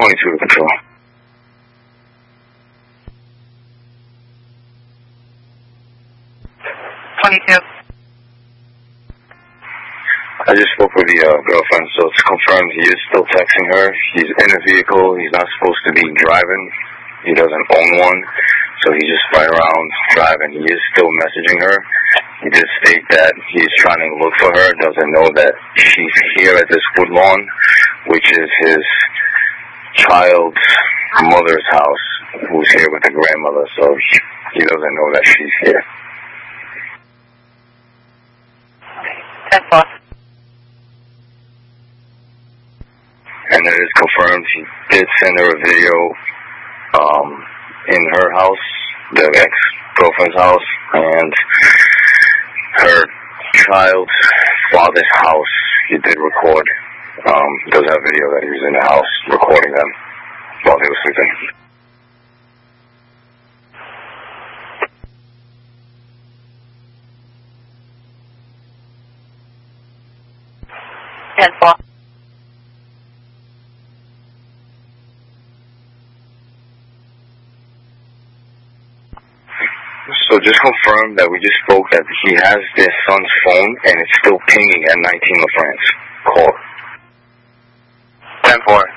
22 to control. I just spoke with the girlfriend, so it's confirmed he is still texting her. He's in a vehicle. He's not supposed to be driving. He doesn't own one, so he's just right around driving. He is still messaging her. He did state that he's trying to look for her, doesn't know that she's here at this Woodlawn, which is his child's mother's house, who's here with the grandmother, so he doesn't know that she's here. 10-4. And it is confirmed he did send her a video in her house, the ex-girlfriend's house, and her child's father's house. He did record. Does have video that he was in the house recording them while they were sleeping. So just confirm that we just spoke that he has their son's phone and it's still pinging at 19 LaFrance. Call. 10-4.